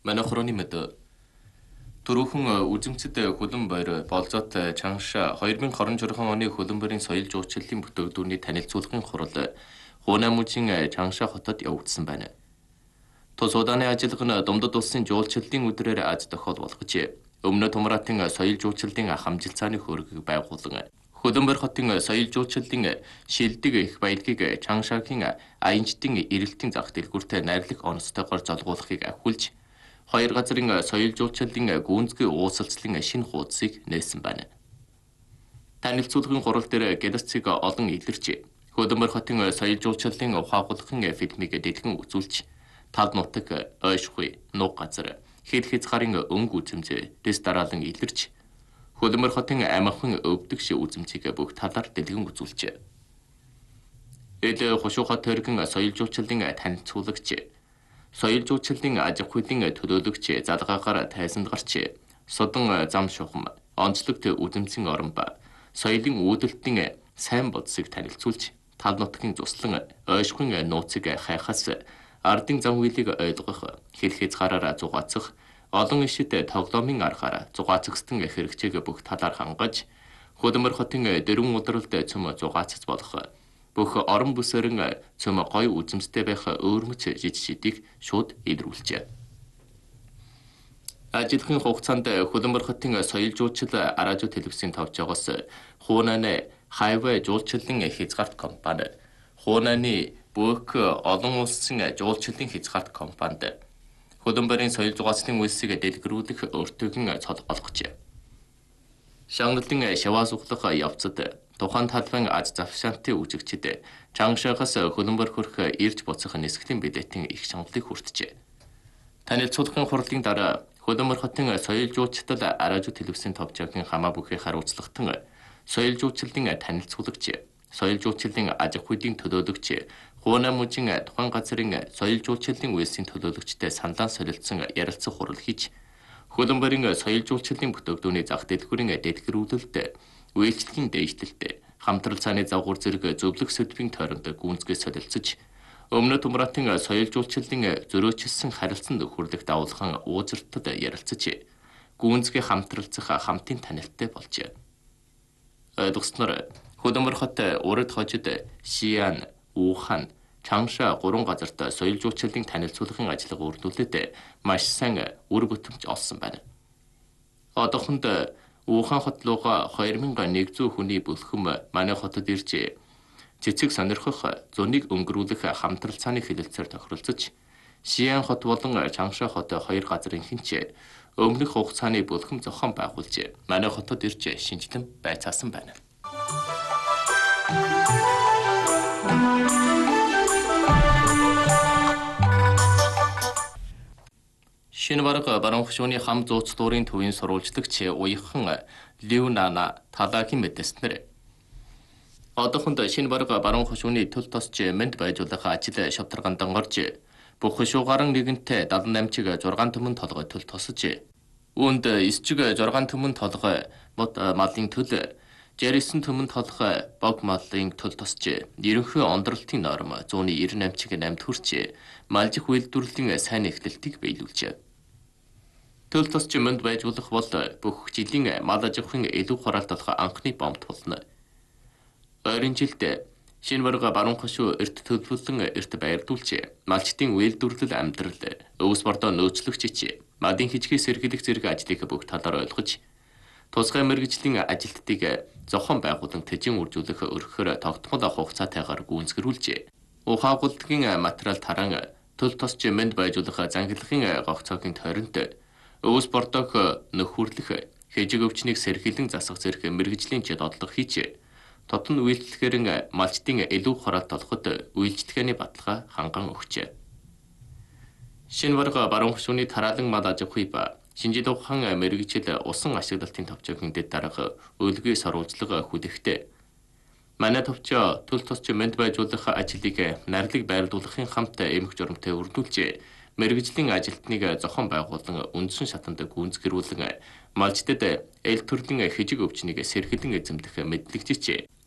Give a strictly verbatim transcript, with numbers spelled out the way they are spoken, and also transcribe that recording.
Манай хорооны мэд түрүүхэн үзэмцэд хөлөн баяр болзоот чангаша хоёр мыңยี่สิบоны хөлөн баярын соёл жуулчлалын бүтээгдэхүүний танилцуулгын хурал Хуунай мужийн чангаша хотод явагдсан байна. Тус удааны ажиллага нь Думдад улсын жуулчлалын өдрөөр аз тохиол болгож, өмнө Тумраатын соёл жуулчлалын хамжилтсааны хөрөгийг байгуулан хөлөн баяр хотын соёл жуулчлалын шилдэг их баялагийг чангашагийн аянчдын эрэлтийн зах дэлгүүртэй найрлах онцтойгоор золгуулахыг ахиулж, хоёр газрын соёл жуулчлалын гүнзгий уулзалтын шинэ хуудсыг нээсэн байна. Танилцуулгын хурал дээр Гедасцыг олон илэрч, хөлөн баяр хотын соёл жуулчлалын ухаагуулгын фильмийг дэлгэн үзүүлж, тал нутаг, ойшгүй, нуг газар, хэд хязгаарын өнгө үзэмж, дэс дараалан илэрч, хөлөн баяр хотын амархан өвдөгш үзэмжийг бүх талаар дэлгэн үзүүлжээ. Эд хушууха төргөн соёл жуулчлалын танилцуулагч, соёл жуулчлалын аж ахуйн төлөөлөгч залгаагаар тайзанд гарч, судан зам шухам, онцлогт үзэмцэн орон ба соёлын үүдэлтийн сайн бодсыг танилцуулж, тал нутгийн туслан ойшгүй нууцыг хайхаас ардын зам үйлийг ойлгох, хэл хязгаараар зугаацах, олон ишид тоглоомын аргаар зугаацагстан хэрэгцээг бүх талаар хангаж, хөлөн баяр хотын дөрвөн удиралд цөм зугаацаж болох, бүх орон бүсэрэн цөм гоё үзэмжтэй байх өөрмөц жиж шидийг шууд илрүүлжээ. Ажиллахын хугацаанд хөлөн баяр хотын соёл жуулчлал араажуу телевизийн товчоогоос Хуунайны хайвай жуулчлалын хязгаарт компани, Хуунайны бүх олон улсын жуулчлалын хязгаарт компанид хөлөн баярын соёл зугаацлын үйлсийг дэлгэрүүлэх өртөөгийн цол олгожээ. Шагналын шаваа суглах явцад тухайн талбайн аз завшаантын үжигчид чангашаагаас хөлөн баяр хүрэх ирж буцах нисгэлийн билетийн их шаналлыг хүртжээ. Танилцуулгын хурлын дараа хөлөн баяр хотын соёл жуулчлал араажуу телевизийн товчоогийн хамаа бүхий хариуцлагатан соёл жуулчлалын танилцуулагч, соёл жуулчлалын аж ахуйн төлөөлөгч, Хуунай мужийн тухайн газрын соёл жуулчлалын үйлсийн төлөөлөгчтэй сандаан солилцсон ярилцах хурал хийж, хөлөн баярын соёл жуулчлалын бүтээгдэхүүний зах дэлгүүрийн дэлгэрүүлэлт, үйлчлэгийн дээшлэлт, хамтрал цааны загвар зэрэг зөвлөх сэдвийн тойронд гүнзгий солилцож, өмнө Тумраатын соёл жуулчлалын зөрөөчилсөн харилцан нөхөрлөх давуулгын уузартад ярилцаж, гүнзгий хамтралцах хамтын танилттай болжээ. Ойлгосноор хөлөн баяр хот урд хожид Шиан, Ухан, Чангаша гурван газарт соёл жуулчлалын танилцуулгын ажиллагаа үрдүүлээд маш сайн үр бүтэмж олсон байна. Одоохонд Ухан хот руугаа хоёр мың нэг жүз хүний бүлхэм манай хотод ирж, цэцэг сонирхох, зунийг өнгөрүүлэх хамтрал цааны хэлэлцээр тохиролцож, Шиан хот болон Чангаша хот хоёр газрын хинч өмнөх хугацааны бүлхэм зохион байгуулж, манай хотод ирж шинжилэн байцаасан байна. Шинэ бараг баруун хошууны хам зууц дуурын төвийн сурвалжлагч уяхан Леонана Талагийн мэдээснээр одоохонд шинэ бараг баруун хошууны төл тосч мэнд байжуулах ажил шавтаргаанд орж, бүх хошуугаран нэгэнтээ дадлан амчиг зургаан төмөн толгой төл тосож, үүнд эсчиг зургаан төмөн толгой бод малын төл, жарисан төмөн толгой бог малын төл тосч, ерөнхий ондролтын норм зууны найман амчиг намд хүрч, малжих үйлдвэрлэлийн сайн эхлэлтийг биелүүлжээ. Төл тосч мэнд байжуулах бол бүх жилийн мал аж ахуйн илүү хураалталах анхны бомб тулна. Ойрын жилд шинэ бараг баруун хошуу эрт төлөвлөлөн эрт байрдуулж, малчтын үйлдвэрлэл амьдрал, өвс бордоо нөөцлөгч, малын хижгийг сэргийлэх зэрэг ажлыг бүх талаар ойлгож, тусгай мэргэжлийн ажилтныг зохион байгуулан тэжин үржүүлэх өргөхөөр тогтмол хугацаатайгаар гүйцэтгүүлжээ. Ухаагуулдгийн материал таран төл тосч мэнд байжуулах зангилахын гогцоогийн тойронд өвс бордоог нөхөрлөх, хижиг өвчнийг сэргийлэн засах зэрэг мэргэжлийн жадлага хийж, тотон үйлчлэгээр малчтын илүү хураалт олоход үйлчлэгээний баталгаа ханган өгчээ. Шинэ бараг баруун хошууны тараалан мал аж ахуй ба шинжил ухаан мэргэжил усан ашиглалтын товчоогийн дэд дарга өлгий сурвалжлага хүлээхдээ, манай товчоо төл тосч мэнд байжуулах ажлыг найрлаг байрлуулахын хамт эмх журамтай үрдүүлж, мэргэжлийн ажилтныг зохион байгуулан үндсэн шатанд гүйцэтгүүлэн малчдад эл төрлийн хижиг өвчнийг сэргэлэн эзэмдэх мэдлэгчч